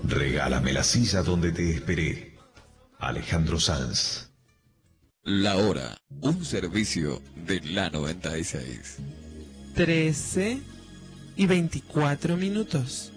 Regálame la silla donde te esperé. Alejandro Sanz. La hora, un servicio de la 96. 13:24.